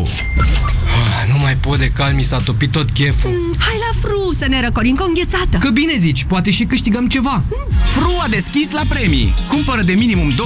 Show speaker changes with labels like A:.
A: Nu mai pot de cal, mi s-a topit tot cheful.
B: Hai la Fru să ne răcorim cu o înghețată.
A: Că bine zici, poate și câștigăm ceva.
C: Fru a deschis la premii. Cumpără de minimum